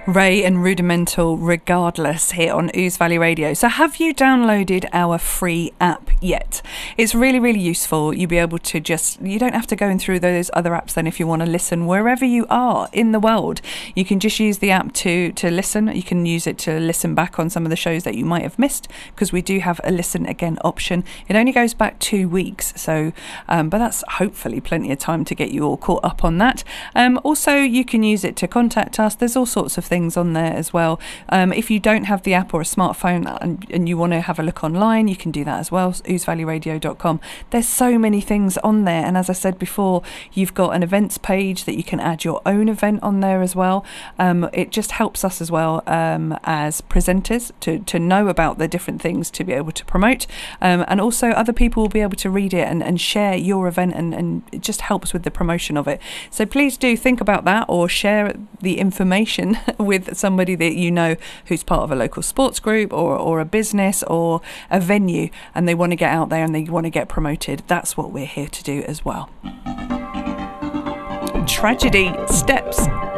Ray and Rudimental regardless here on Ouse Valley Radio. So have you downloaded our free app yet? It's really, really useful. You'll be able to you don't have to go in through those other apps then if you want to listen wherever you are in the world. You can just use the app to listen. You can use it to listen back on some of the shows that you might have missed, because we do have a listen again option. It only goes back 2 weeks, so but that's hopefully plenty of time to get you all caught up on that. Also, you can use it to contact us. There's all sorts of things on there as well. If you don't have the app or a smartphone and you want to have a look online, you can do that as well, ousevalleyradio.com. There's so many things on there, and as I said before, you've got an events page that you can add your own event on there as well. It just helps us as well as presenters to know about the different things to be able to promote, and also other people will be able to read it and share your event, and it just helps with the promotion of it. So please do think about that, or share the information with somebody that you know who's part of a local sports group or a business or a venue, and they want to get out there and they want to get promoted. That's what we're here to do as well. Tragedy Steps.